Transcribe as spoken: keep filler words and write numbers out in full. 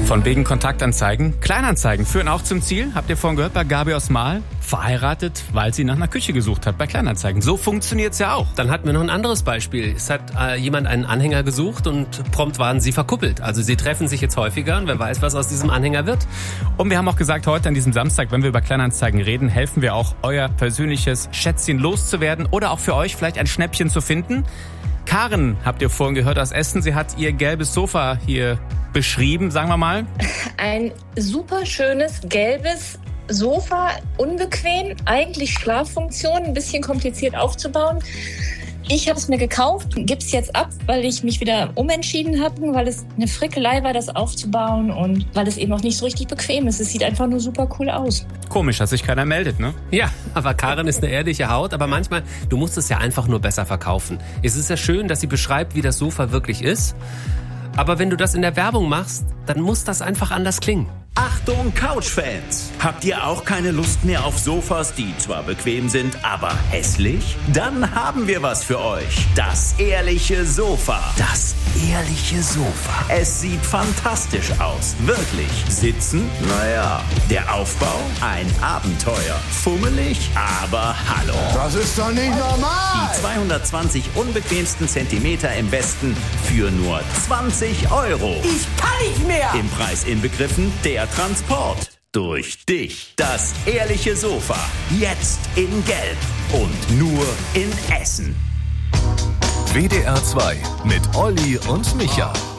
Von wegen Kontaktanzeigen. Kleinanzeigen führen auch zum Ziel. Habt ihr vorhin gehört bei Gabi aus Mahl? Verheiratet, weil sie nach einer Küche gesucht hat bei Kleinanzeigen. So funktioniert's ja auch. Dann hatten wir noch ein anderes Beispiel. Es hat äh, jemand einen Anhänger gesucht und prompt waren sie verkuppelt. Also sie treffen sich jetzt häufiger und wer weiß, was aus diesem Anhänger wird. Und wir haben auch gesagt, heute an diesem Samstag, wenn wir über Kleinanzeigen reden, helfen wir auch, euer persönliches Schätzchen loszuwerden oder auch für euch vielleicht ein Schnäppchen zu finden. Karen, habt ihr vorhin gehört, aus Essen. Sie hat ihr gelbes Sofa hier beschrieben, sagen wir mal. Ein super schönes, gelbes Sofa, unbequem, eigentlich Schlaffunktion, ein bisschen kompliziert aufzubauen. Ich habe es mir gekauft, gib's jetzt ab, weil ich mich wieder umentschieden habe, weil es eine Frickelei war, das aufzubauen und weil es eben auch nicht so richtig bequem ist. Es sieht einfach nur super cool aus. Komisch, dass sich keiner meldet, ne? Ja, aber Karen ist eine ehrliche Haut, aber manchmal, du musst es ja einfach nur besser verkaufen. Es ist ja schön, dass sie beschreibt, wie das Sofa wirklich ist, aber wenn du das in der Werbung machst, dann muss das einfach anders klingen. Achtung Couch-Fans! Habt ihr auch keine Lust mehr auf Sofas, die zwar bequem sind, aber hässlich? Dann haben wir was für euch. Das ehrliche Sofa. Das ehrliche Sofa. Es sieht fantastisch aus. Wirklich. Sitzen? Naja. Der Aufbau? Ein Abenteuer. Fummelig? Aber hallo. Das ist doch nicht normal! Die zweihundertzwanzig unbequemsten Zentimeter im Westen für nur zwanzig Euro. Ich kann nicht mehr! Im Preis inbegriffen der Transport durch dich. Das ehrliche Sofa. Jetzt in Gelb. Und nur in Essen. W D R zwei mit Olli und Micha.